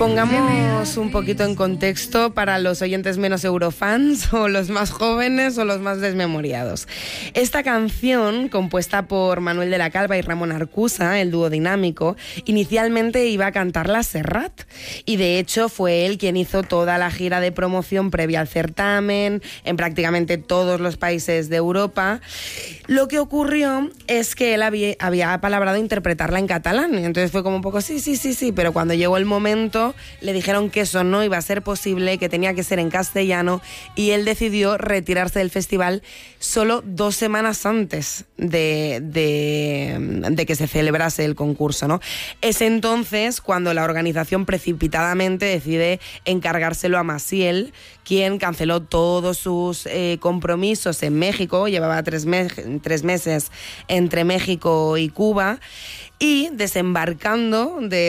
Pongamos un poquito en contexto para los oyentes menos eurofans o los más jóvenes o los más desmemoriados. Esta canción, compuesta por Manuel de la Calva y Ramón Arcusa, el dúo dinámico, inicialmente iba a cantarla Serrat, y de hecho fue él quien hizo toda la gira de promoción previa al certamen en prácticamente todos los países de Europa. Lo que ocurrió es que él había apalabrado interpretarla en catalán, y entonces fue como un poco sí, pero cuando llegó el momento le dijeron que eso no iba a ser posible, que tenía que ser en castellano, y él decidió retirarse del festival solo 2 semanas antes de que se celebrase el concurso, ¿no? Es entonces cuando la organización precipitadamente decide encargárselo a Maciel, quien canceló todos sus compromisos en México. Llevaba 3 meses entre México y Cuba, y desembarcando de